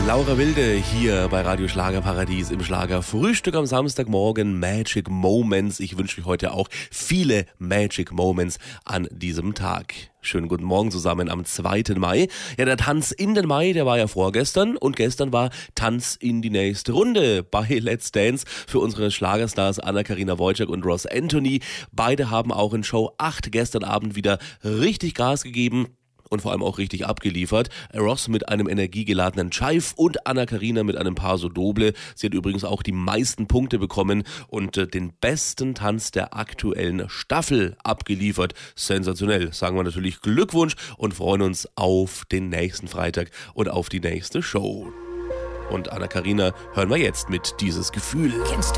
Laura Wilde hier bei Radio Schlagerparadies im Schlagerfrühstück am Samstagmorgen. Magic Moments. Ich wünsche euch heute auch viele Magic Moments an diesem Tag. Schönen guten Morgen zusammen am 2. Mai. Ja, der Tanz in den Mai, der war ja vorgestern und gestern war Tanz in die nächste Runde bei Let's Dance für unsere Schlagerstars Anna-Karina Wojcik und Ross Anthony. Beide haben auch in Show 8 gestern Abend wieder richtig Gas gegeben. Und vor allem auch richtig abgeliefert. Ross mit einem energiegeladenen Jive und Anna-Karina mit einem Paso Doble. Sie hat übrigens auch die meisten Punkte bekommen und den besten Tanz der aktuellen Staffel abgeliefert. Sensationell. Sagen wir natürlich Glückwunsch und freuen uns auf den nächsten Freitag und auf die nächste Show. Und Anna-Karina hören wir jetzt mit Dieses Gefühl.